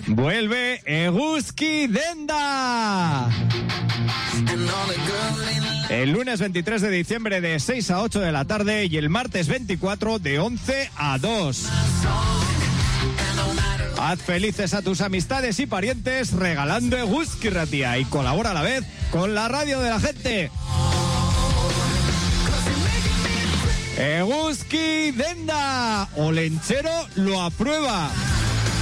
Vuelve Eguzki Denda. El lunes 23 de diciembre de 6 a 8 de la tarde y el martes 24 de 11 a 2. Haz felices a tus amistades y parientes regalando Eguzki Ratia y colabora a la vez con la radio de la gente. Eguzki Denda, Olenchero lo aprueba.